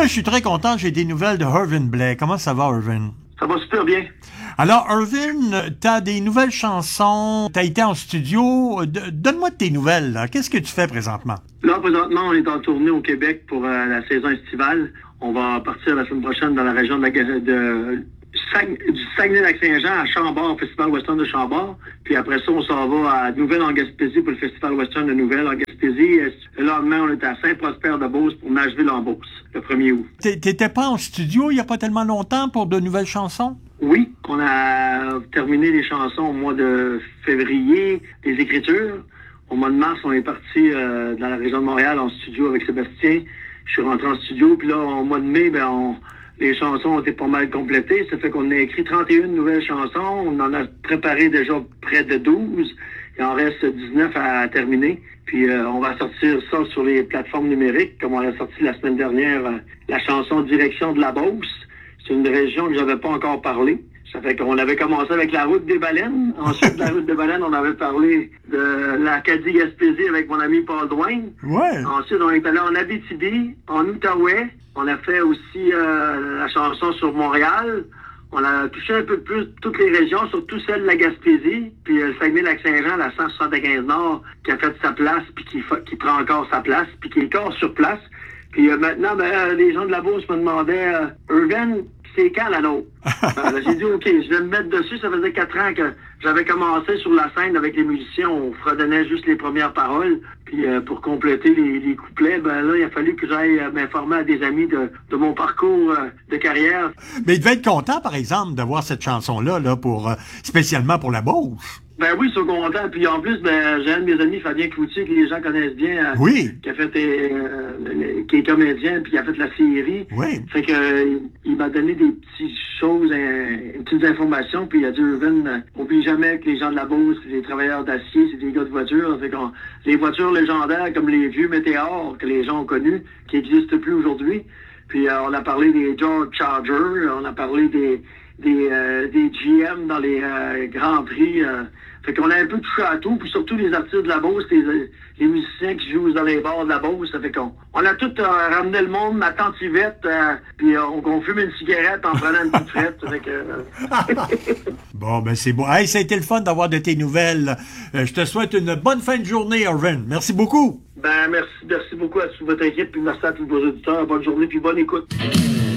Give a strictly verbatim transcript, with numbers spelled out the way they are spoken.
je suis très content, j'ai des nouvelles de Irvin Blais. Comment ça va, Irvin? Ça va super bien. Alors, Irvin, t'as des nouvelles chansons, t'as été en studio. D- Donne-moi de tes nouvelles, là. Qu'est-ce que tu fais présentement? Là, présentement, on est en tournée au Québec pour euh, la saison estivale. On va partir la semaine prochaine dans la région de la de, Sague, du Saguenay-Lac-Saint-Jean à Chambord, au Festival Western de Chambord. Puis après ça, on s'en va à Nouvelle en Gaspésie pour le Festival Western de Nouvelle en Gaspésie. Le lendemain, on est à Saint-Prosper-de-Beauce pour Nashville en Beauce, le premier août. T'étais pas en studio il y a pas tellement longtemps pour de nouvelles chansons? Oui, on a terminé les chansons au mois de février, les écritures. Au mois de mars, on est parti euh, dans la région de Montréal en studio avec Sébastien. Je suis rentré en studio, puis là, au mois de mai, ben, on, les chansons ont été pas mal complétées. Ça fait qu'on a écrit trente et une nouvelles chansons. On en a préparé déjà près de douze. Il en reste dix-neuf à terminer. Puis euh, on va sortir ça sur les plateformes numériques, comme on a sorti la semaine dernière, euh, la chanson Direction de la Beauce. C'est une région que j'avais pas encore parlé. Ça fait qu'on avait commencé avec la route des baleines. Ensuite, de la route des baleines, on avait parlé de l'Acadie-Gaspésie avec mon ami Paul Douin. Ouais. Ensuite, on est allé en Abitibi, en Outaouais. On a fait aussi euh, la chanson sur Montréal. On a touché un peu plus toutes les régions, surtout celle de la Gaspésie. Puis euh, le Saguenay-Lac-Saint-Jean, la cent soixante-quinze Nord, qui a fait sa place, puis qui, qui prend encore sa place, puis qui est encore sur place. Puis euh, maintenant, ben, euh, les gens de la Beauce me demandaient euh, « Irvin, c'est quand la nôtre? » ben, j'ai dit « OK, je vais me mettre dessus. » Ça faisait quatre ans que j'avais commencé sur la scène avec les musiciens. On fredonnait juste les premières paroles. Puis euh, pour compléter les, les couplets, ben là, il a fallu que j'aille euh, m'informer à des amis de, de mon parcours euh, de carrière. Mais il devait être content, par exemple, d'avoir cette chanson-là, là, pour euh, spécialement pour la Beauce. Ben oui, ils sont contents. Puis en plus, ben j'ai un de mes amis, Fabien Cloutier, que les gens connaissent bien. Euh, oui. Qui a fait euh, qui est comédien, puis qui a fait la série. Oui. Fait que euh, il m'a donné des petites choses, euh, des petites informations, puis il a dit Irvin, euh, oublie jamais que les gens de la Beauce, c'est des travailleurs d'acier, c'est des gars de voitures. Fait qu'on, les voitures légendaires comme les vieux Météores que les gens ont connus, qui n'existent plus aujourd'hui. Puis euh, on a parlé des George Charger, on a parlé des des, euh, des G M dans les euh, Grands Prix. Euh, fait qu'on a un peu touché à tout, puis surtout les artistes de la Beauce, les, les musiciens qui jouent dans les bars de la Beauce. Ça fait qu'on on a tout euh, ramené le monde, ma tante Yvette, euh, puis euh, on, on fume une cigarette en prenant une petite frette. Ça fait que, euh... Bon, ben c'est beau. Hey, ça a été le fun d'avoir de tes nouvelles. Euh, je te souhaite une bonne fin de journée, Irvin. Merci beaucoup. Ben merci, merci beaucoup à toute votre équipe, puis merci à tous vos auditeurs. Bonne journée, puis bonne écoute.